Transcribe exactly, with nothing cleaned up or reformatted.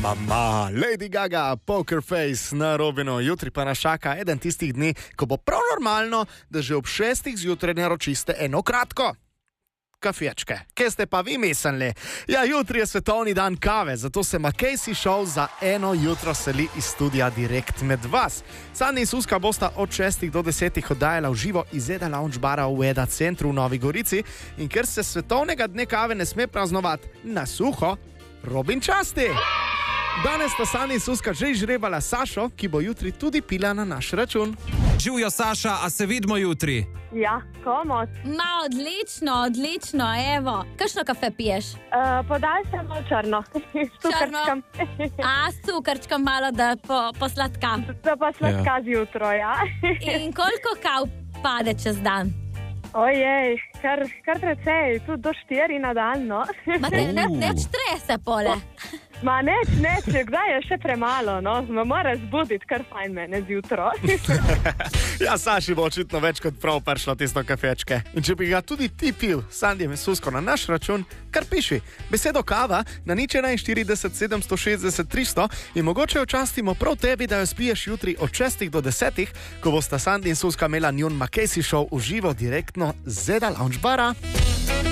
Mama, Lady Gaga, Poker Face na Robinu, jutri pa nas čaka eden tistih dni, ko bo prav normalno, da že ob šestih zjutraj naročiste eno kratko kafečke. Kje ste pa vi mislili? Ja, jutri je svetovni dan kave, zato se Mackenzie Show za eno jutro seli iz studia direkt med vas. Sandy in Suska bosta od šestih do desetih oddajala v živo iz Eda Lounge bara v Eda centru v Novi Gorici in ker se svetovnega dne kave ne sme praznovati na suho, Robin časti! Danes sta Sandy in Suska že izžrebala Sašo, ki bo jutri tudi pila na naš račun. Živjo, Saša, a se vidimo jutri? Ja, komot. Ma, odlično, odlično, evo. Kakšno kafe piješ? Uh, podaj samo črno. S cukrčkom. A, s cukrčkom malo, da po, posladkam. Da pa sladka zjutro, ja. In koliko kav pade čez dan? Ojej, kar, kar precej, tudi do štiri na dan, no. Ma te ne, neč trese pole. Ma neč, neč, kdaj je še premalo, no. Ma mora zbuditi, kar fajn mene zjutro. Ja, Saši bo očitno več kot prav prišlo tisto kafečke. In če bi ga tudi ti pil, Sandy in Susko, na naš račun, kar piši. Besedo kava na nič štirideset sedemsto šestdeset tristo in mogoče včastimo prav tebi, da jo spiješ jutri od šestih do desetih, ko bosta Sandy in Suska imela njun Mackenzie Show v živo direktno z Eda Lounge bara.